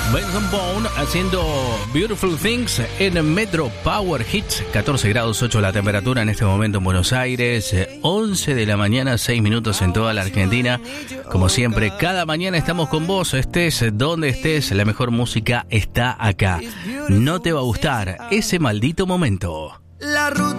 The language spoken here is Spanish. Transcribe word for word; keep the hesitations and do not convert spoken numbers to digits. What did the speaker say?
Benson Boone haciendo Beautiful Things en Metro Power Hits. catorce grados ocho la temperatura en este momento en Buenos Aires. once de la mañana, seis minutos en toda la Argentina. Como siempre, cada mañana estamos con vos. Estés donde estés, la mejor música está acá. No te va a gustar ese maldito momento. La